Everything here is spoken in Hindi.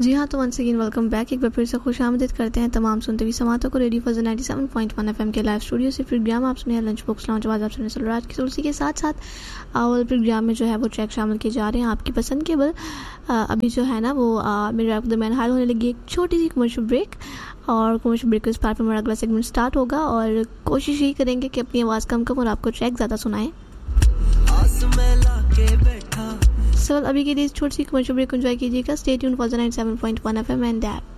जी हाँ, तो वंस अगेन वेलकम बैक। एक बार फिर से खुशामदीद करते हैं तमाम सुनते हुए समातों को। रेडियो फजल 97.1 एफएम के लाइव स्टूडियो से प्रोग्राम आप सुने लंच बॉक्स लाउंज। आवाज़ आप सुने सलराज की तुलसी के साथ साथ अवल प्रोग्राम में जो है वो ट्रैक शामिल किए जा रहे हैं आपकी पसंद के बल। अभी जो है ना वो मेरे आपके दरमियान हाल होने लगी एक छोटी सी कमर्शियल ब्रेक, और कमर्शियल ब्रेक के इस पार्ट में हमारा अगला सेगमेंट स्टार्ट होगा और कोशिश यही करेंगे कि अपनी आवाज़ कम कम और आपको ट्रैक ज़्यादा सुनाएं। अभी के लिए छोटी सी कमर्शियल ब्रेक एंजॉय कीजिएगा। Stay tuned for 97.1 FM and that